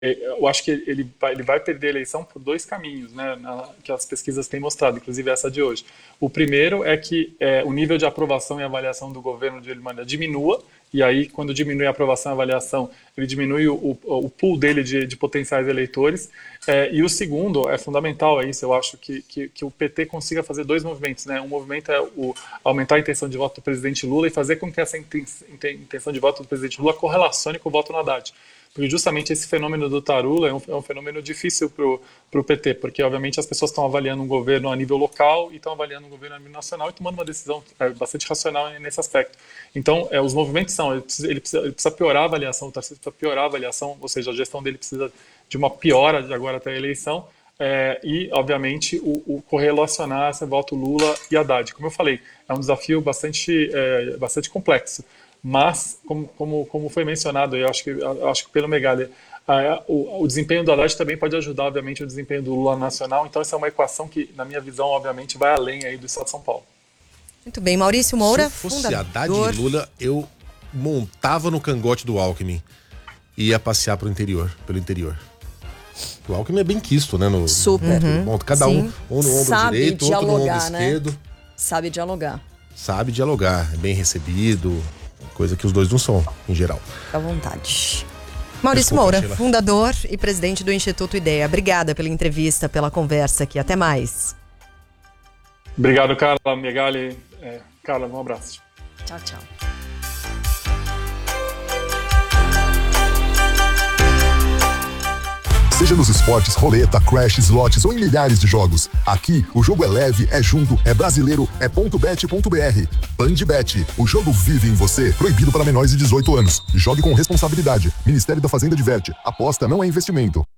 eu acho que ele vai perder a eleição por dois caminhos, né, que as pesquisas têm mostrado, inclusive essa de hoje. O primeiro é que o nível de aprovação e avaliação do governo de Ilmania diminua, e aí, quando diminui a aprovação e a avaliação, ele diminui o pool dele de potenciais eleitores. E o segundo, é fundamental, é isso, eu acho que o PT consiga fazer dois movimentos, né? Um movimento é aumentar a intenção de voto do presidente Lula e fazer com que essa intenção de voto do presidente Lula correlacione com o voto no Haddad. Porque justamente esse fenômeno do Tarula é um fenômeno difícil para o PT, porque obviamente as pessoas estão avaliando um governo a nível local e estão avaliando um governo a nível nacional e tomando uma decisão bastante racional nesse aspecto. Então, os movimentos ele precisa piorar a avaliação, o Tarcísio precisa piorar a avaliação, ou seja, a gestão dele precisa de uma piora de agora até a eleição, e, obviamente, o correlacionar esse voto Lula e Haddad. Como eu falei, é um desafio bastante complexo. Mas, como foi mencionado, eu acho que pelo Megali, o desempenho do Haddad também pode ajudar, obviamente, o desempenho do Lula nacional. Então, essa é uma equação que, na minha visão, obviamente, vai além aí do Estado de São Paulo. Muito bem, Maurício Moura, se fosse Haddad e Lula, eu montava no cangote do Alckmin e ia passear pelo interior. O Alckmin é bem quisto, né? Super. Cada um no ombro direito, outro no ombro esquerdo. Né? Sabe dialogar. É bem recebido. Coisa que os dois não são, em geral. Fica à vontade. Maurício Moura, fundador e presidente do Instituto Ideia. Obrigada pela entrevista, pela conversa aqui. Até mais. Obrigado, Carla, Megali. Carla, um abraço. Tchau, tchau. Seja nos esportes, roleta, crash, slots ou em milhares de jogos. Aqui, o jogo é leve, é junto, é brasileiro, é .bet.br. Bandbet, o jogo vive em você. Proibido para menores de 18 anos. Jogue com responsabilidade. Ministério da Fazenda diverte. Aposta não é investimento.